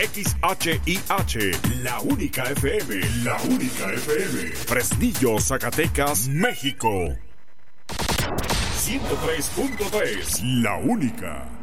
XHIH, La Única FM, La Única FM. Fresnillo, Zacatecas, México. 103.3, La Única.